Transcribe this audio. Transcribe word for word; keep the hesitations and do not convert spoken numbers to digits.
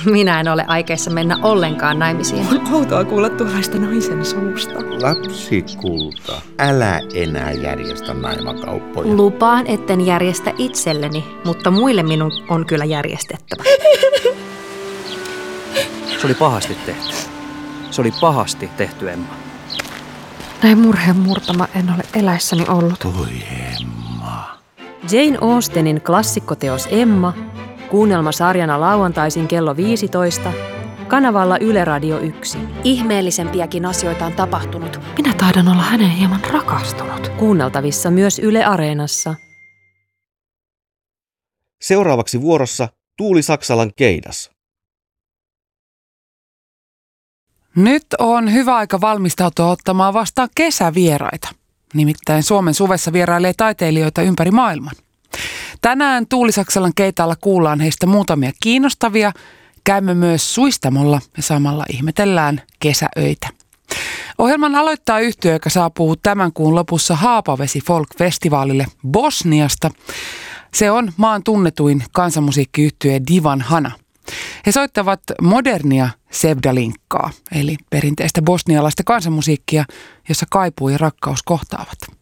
Minä en ole aikeissa mennä ollenkaan naimisiin. On outoa kuulla tuollaista naisen suusta. Lapsikulta, älä enää järjestä naimakauppoja. Lupaan, etten järjestä itselleni, mutta muille minun on kyllä järjestettävä. Se oli pahasti tehty. Se oli pahasti tehty, Emma. Näin murheen murtama en ole eläissäni ollut. Oi Emma. Jane Austenin klassikkoteos Emma, kuunnelma sarjana lauantaisin kello viisitoista, kanavalla Yle Radio yksi. Ihmeellisempiäkin asioita on tapahtunut. Minä taidan olla häneen hieman rakastunut. Kuunneltavissa myös Yle Areenassa. Seuraavaksi vuorossa Tuuli Saksalan Keidas. Nyt on hyvä aika valmistautua ottamaan vastaan kesävieraita. Nimittäin Suomen suvessa vierailee taiteilijoita ympäri maailman. Tänään Tuuli Saksalan Keitaalla kuullaan heistä muutamia kiinnostavia. Käymme myös Suistamolla ja samalla ihmetellään kesäöitä. Ohjelman aloittaa yhtye, joka saapuu tämän kuun lopussa Haapavesi Folk-festivaalille Bosniasta. Se on maan tunnetuin kansanmusiikkiyhtye Divan Hana. He soittavat modernia sevdalinkkaa, eli perinteistä bosnialaista kansanmusiikkia, jossa kaipuu ja rakkaus kohtaavat.